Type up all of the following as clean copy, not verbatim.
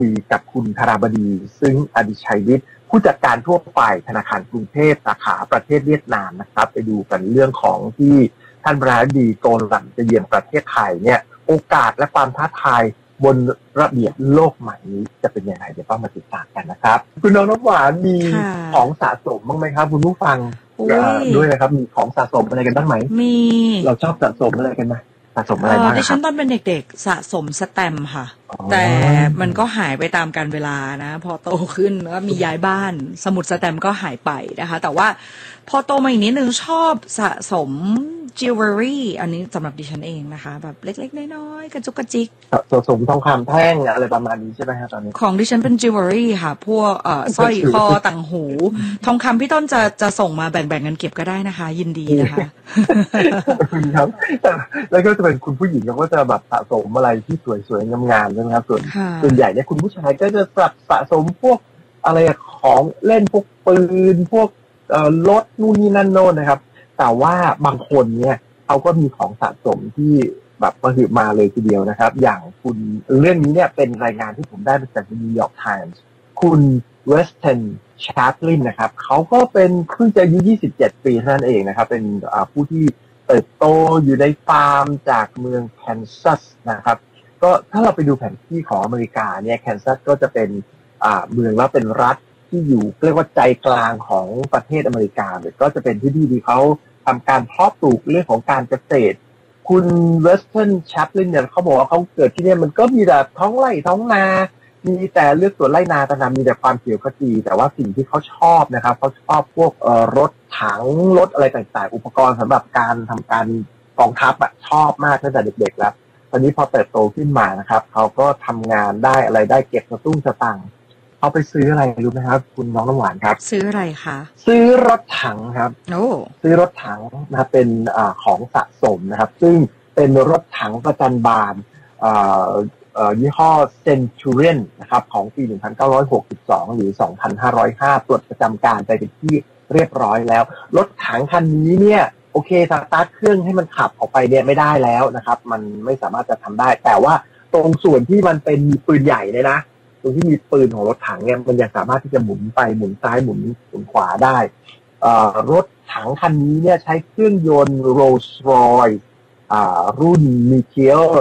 คุยกับคุณธราบดีซึ่งอดิชัยวิทย์ผู้จัดการทั่วไปธนาคารกรุงเทพสาขาประเทศเวียดนามนะครับไปดูกันเรื่องของที่ท่านประธานาธิบดีโกหลันจะเยือนประเทศไทยเนี่ยโอกาสและความท้าทายบนระเบียบโลกใหม่นี้จะเป็นยังไงเดี๋ยวต้องมาติดตามกันนะครับคุณน้องน้ำหวานมีของสะสมบ้างไหมครับคุณผู้ฟังด้วยนะครับมีของสะสมอะไรกันบ้างไหมมีเราชอบสะสมอะไรกันไหมสะสมอะไรบ้างดิฉันตอนเป็นเด็กๆสะสมสแตมป์ค่ะแต่มันก็หายไปตามกาลเวลานะพอโตขึ้นแล้วมีย้ายบ้านสมุดสแตมป์ก็หายไปนะคะแต่ว่าพอโตมาอีกนิดนึงชอบสะสมจิวเวลรี่อันนี้สำหรับดิฉันเองนะคะแบบเล็กๆน้อยๆกระจุกกระจิกสะสมทองคำแท่งอะไรประมาณนี้ใช่ไหมครับตอนนี้ของดิฉันเป็นจิวเวลรี่ค่ะพวกสร้อยคอต่างหูทองคำพี่ต้นจะส่งมาแบ่งๆกันเก็บก็ได้นะคะยินดีนะคะครับแล้วก็จะเป็นคุณผู้หญิงก็จะแบบสะสมอะไรที่สวยๆงามๆใช่ไหมครับส่วนใหญ่เนี่ยคุณผู้ชายก็จะสะสมพวกอะไรของเล่นพวกปืนพวกรถนู่นนี่นั่นโน่นนะครับแต่ว่าบางคนเนี่ยเขาก็มีของสะสมที่แบบมาหือมาเลยทีเดียวนะครับอย่างคุณเรื่องนี้เนี่ยเป็นรายงานที่ผมได้มาจากนิวยอร์กไทมส์คุณเวสตันชาร์ปลินนะครับเขาก็เป็นเพิ่งจะอายุ27 ปีเท่านั้นเองนะครับเป็นผู้ที่เติบโตอยู่ในฟาร์มจากเมืองแคนซัสนะครับก็ถ้าเราไปดูแผนที่ของอเมริกาเนี่ยแคนซัสก็จะเป็นเมืองแล้วเป็นรัฐที่อยู่เรียกว่าใจกลางของประเทศอเมริกาเนี่ยก็จะเป็นที่ที่เขาทำการเพาะปลูกเรื่องของการเกษตรคุณเวสตันแชปลินเนี่ยเขาบอกว่าเขาเกิดที่นี่มันก็มีแต่ท้องไร่ท้องนามีแต่เลือกสวนไร่นาแต่มีแต่ความเขียวขจีแต่ว่าสิ่งที่เขาชอบนะครับเขาชอบพวกรถถังรถอะไรต่างๆอุปกรณ์สำหรับการทำการกองทัพชอบมากตั้งแต่เด็กๆแล้วตอนนี้พอเติบโตขึ้นมานะครับเขาก็ทำงานได้อะไรได้เก็บกระตุ้งสตังค์เอาไปซื้ออะไรรู้ไหมครับคุณน้องน้ำหวานครับซื้ออะไรคะซื้อรถถังครับซื้อรถถังนะครับเป็นของสะสมนะครับซึ่งเป็นรถถังประจันบานยี่ห้อ Centurion นะครับของปี 1962 หรือ 2505 ตรวจประจำการไปเป็นที่เรียบร้อยแล้วรถถังคันนี้เนี่ยโอเคสตาร์ทเครื่องให้มันขับออกไปเนี่ยไม่ได้แล้วนะครับมันไม่สามารถจะทำได้แต่ว่าตรงส่วนที่มันเป็นปืนใหญ่เนี่ยนะตรงที่มีปืนของรถถังเนี่ยมันยังสามารถที่จะหมุนไปหมุนซ้ายหมุนขวาได้รถถังคันนี้เนี่ยใช้เครื่องยนต์ Rolls-Royce รุ่น Meteor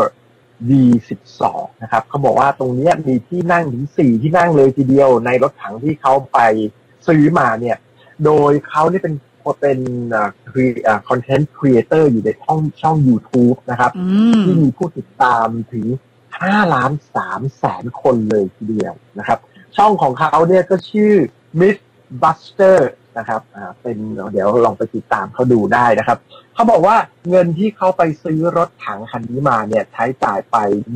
D12 นะครับเขาบอกว่าตรงนี้มีที่นั่งถึง4ที่นั่งเลยทีเดียวในรถถังที่เขาไปซื้อมาเนี่ยโดยเขานี่เป็นcontent creator อยู่ในช่อง YouTube นะครับที่มีผู้ติดตามถึง5.3 ล้านคนเลยทีเดียวนะครับช่องของเขาเนี่ยก็ชื่อ Mythbuster นะครับเป็นเดี๋ยวลองไปติดตามเขาดูได้นะครับเขาบอกว่าเงินที่เขาไปซื้อรถถังคันนี้มาเนี่ยใช้จ่ายไป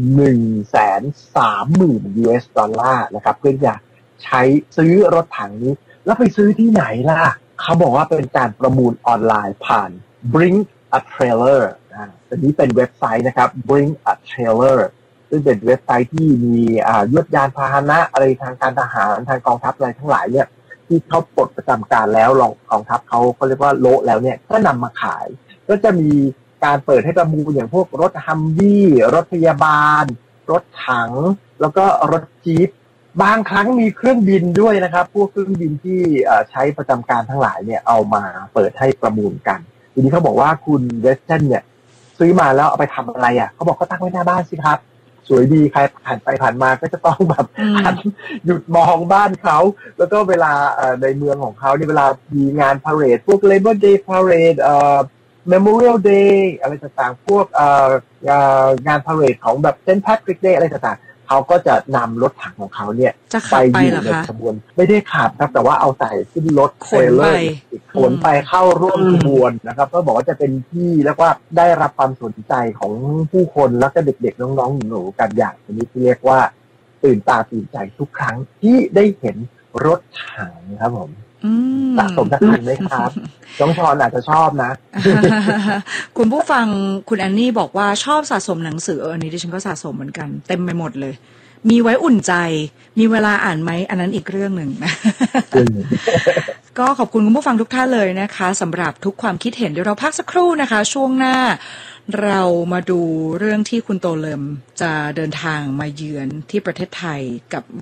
130,000 US ดอลลาร์นะครับเพื่อจะใช้ซื้อรถถังนี้แล้วไปซื้อที่ไหนล่ะเขาบอกว่าเป็นการประมูลออนไลน์ผ่าน Bring a Trailer อันนี้เป็นเว็บไซต์นะครับ Bring a Trailerซึ่งเป็นเว็บไซต์ที่มียวดยานพาหนะอะไรทางการทหารทางกองทัพอะไรทั้งหลายเนี่ยที่เขาปลดประจำการแล้วกองทัพเขาเรียกว่าโละแล้วเนี่ยก็นำมาขายก็จะมีการเปิดให้ประมูลอย่างพวกรถฮัมวี่รถพยาบาลรถถังแล้วก็รถจี๊ปบางครั้งมีเครื่องบินด้วยนะครับพวกเครื่องบินที่ใช้ประจำการทั้งหลายเนี่ยเอามาเปิดให้ประมูลกันทีนี้เขาบอกว่าคุณเวสตันเนี่ยซื้อมาแล้วเอาไปทำอะไรเขาบอกก็ตั้งไว้หน้าบ้านสิครับสวยดีใครผ่านไปผ่านมาก็จะต้องแบบหยุดมองบ้านเขาแล้วก็เวลาในเมืองของเขาเนี่ยเวลามีงานพาเหรดพวก Labor Day Parade Memorial Day อะไรต่างๆพวกงานพาเหรดของแบบ St. Patrick Day อะไรต่างๆเขาก็จะนำรถถังของเขาเนี่ยไปอยู่ในขบวนไม่ได้ขับครับแต่ว่าเอาใส่ขึ้นรถเทรลเลอร์ขนไปเข้าร่วมขบวนนะครับก็บอกว่าจะเป็นที่แล้วก็ได้รับความสนใจของผู้คนแล้วก็เด็กๆน้องๆหนูๆกันอย่างนี้ที่เรียกว่าตื่นตาตื่นใจทุกครั้งที่ได้เห็นรถถังครับผมสะสมสักคันไหมครับน้องชอนอาจจะชอบนะคุณผู้ฟังคุณแอนนี่บอกว่าชอบสะสมหนังสืออันนี้ดิฉันก็สะสมเหมือนกันเต็มไปหมดเลยมีไว้อุ่นใจมีเวลาอ่านไหมอันนั้นอีกเรื่องหนึ่งนะ ก็ขอบคุณคุณผู้ฟังทุกท่านเลยนะคะสำหรับทุกความคิดเห็นเดี๋ยวเราพักสักครู่นะคะช่วงหน้าเรามาดูเรื่องที่คุณโตเลิมจะเดินทางมาเยือนที่ประเทศไทยกับ